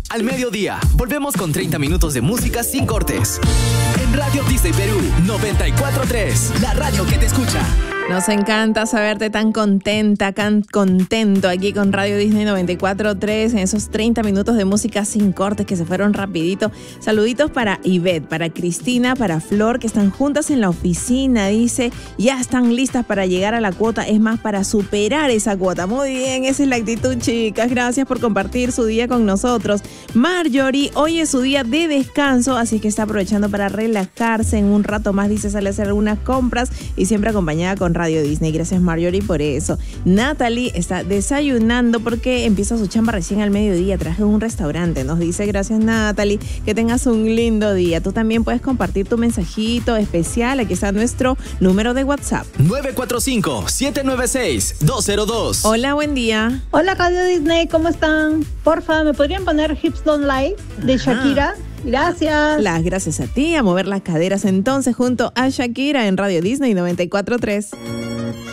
al mediodía. Volvemos con 30 minutos de música sin cortes. En Radio Disney Perú 94.3, la radio que te escucha. Nos encanta saberte tan contenta, tan contento aquí con Radio Disney 94.3 en esos 30 minutos de música sin cortes que se fueron rapidito. Saluditos para Ivette, para Cristina, para Flor, que están juntas en la oficina. Dice, ya están listas para llegar a la cuota, es más, para superar esa cuota. Muy bien, esa es la actitud, chicas. Gracias por compartir su día con nosotros. Marjorie, hoy es su día de descanso, así que está aprovechando para relajarse. En un rato más, dice, sale a hacer algunas compras y siempre acompañada con Radio Disney. Gracias, Marjorie, por eso. Natalie está desayunando porque empieza su chamba recién al mediodía. Traje un restaurante, nos dice. Gracias, Natalie. Que tengas un lindo día. Tú también puedes compartir tu mensajito especial. Aquí está nuestro número de WhatsApp. 945-796-202. Hola, buen día. Hola, Radio Disney, ¿cómo están? Porfa, ¿me podrían poner Hips Don't Lie de Shakira? Gracias. Las gracias a ti, a mover las caderas entonces junto a Shakira en Radio Disney 94.3.